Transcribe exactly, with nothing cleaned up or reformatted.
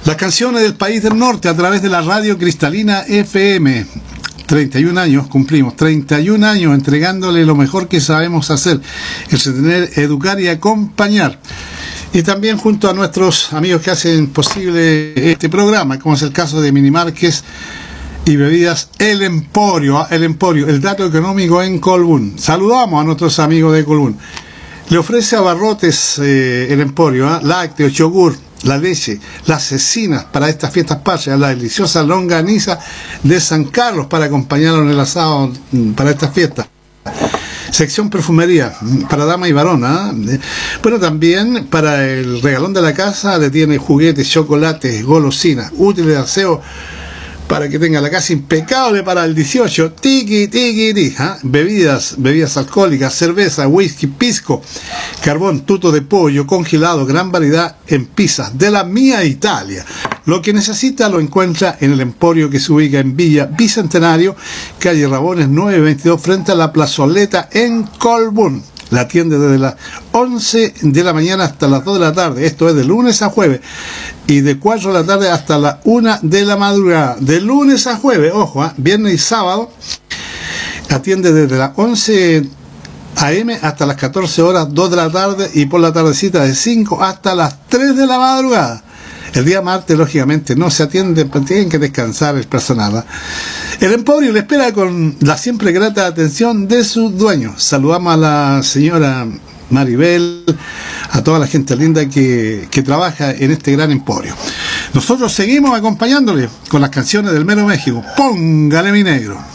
Las canciones del país del norte a través de la radio cristalina F M. treinta y un años cumplimos, treinta y un años entregándole lo mejor que sabemos hacer, entretener, educar y acompañar. Y también junto a nuestros amigos que hacen posible este programa, como es el caso de Mini Márquez y Bebidas El Emporio, El Emporio, el dato económico en Colbún. Saludamos a nuestros amigos de Colbún. Le ofrece abarrotes eh, El Emporio, ¿eh? Lácteos, yogur, la leche, las cecinas para estas fiestas patrias, la deliciosa longaniza de San Carlos para acompañarlo en el asado para estas fiestas. Sección perfumería para dama y varón, ¿eh? Bueno, también para el regalón de la casa le tiene juguetes, chocolates, golosinas, útiles de aseo para que tenga la casa impecable para el dieciocho. Tiki, tiki, tiki, ¿eh? Bebidas, bebidas alcohólicas, cerveza, whisky, pisco, carbón, tuto de pollo, congelado, gran variedad en pizzas de la mía Italia. Lo que necesita lo encuentra en el Emporio, que se ubica en Villa Bicentenario, calle Rabones nueve veintidós, frente a la plazoleta en Colbún. La atiende desde las once de la mañana hasta las dos de la tarde. Esto es de lunes a jueves. Y de cuatro de la tarde hasta la una de la madrugada. De lunes a jueves, ojo, ¿eh? Viernes y sábado. Atiende desde las once a eme hasta las catorce horas, dos de la tarde. Y por la tardecita de cinco hasta las tres de la madrugada. El día martes, lógicamente, no se atiende, tienen que descansar el personal, ¿eh? El Emporio le espera con la siempre grata atención de sus dueños. Saludamos a la señora Maribel, a toda la gente linda que, que trabaja en este gran Emporio. Nosotros seguimos acompañándole con las canciones del Mero México. Póngale mi negro.